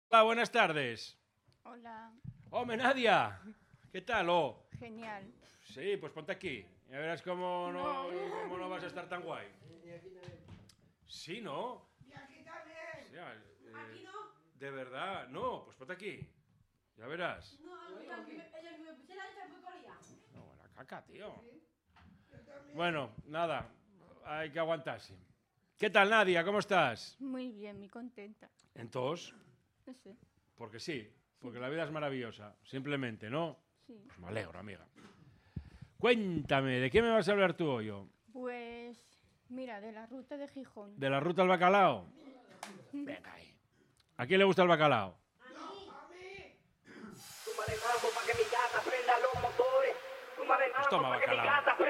Hola, buenas tardes. Hola, Hombre, Nadia. ¿Qué tal? genial. Sí, pues ponte aquí. Ya verás cómo no vas a estar tan guay. Sí, ¿no? Y aquí también. O sea, Aquí no. de verdad. No, pues ponte aquí. Ya verás. No, ella me pusiera esta porquería. No, buena caca, tío. Yo también. Bueno, nada. Hay que aguantarse. ¿Qué tal, Nadia? ¿Cómo estás? Muy bien, muy contenta. Entonces, No sé, porque sí. Porque la vida es maravillosa. Simplemente, ¿no? sí. Pues me alegro, amiga. Cuéntame, ¿de qué me vas a hablar tú hoy? Pues, mira, de la ruta de Gijón. ¿De la ruta al bacalao? Venga ahí. ¿A quién le gusta el bacalao? A mí. Súmale mambo pa' que mi gata prenda los motores. Súmale Pues toma mambo pa' que mi bacalao. gata prenda